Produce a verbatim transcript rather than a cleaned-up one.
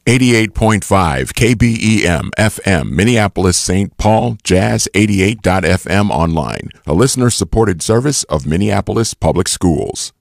eighty-eight point five K B E M F M, Minneapolis Saint Paul, Jazz eighty-eight dot F M online, a listener-supported service of Minneapolis Public Schools.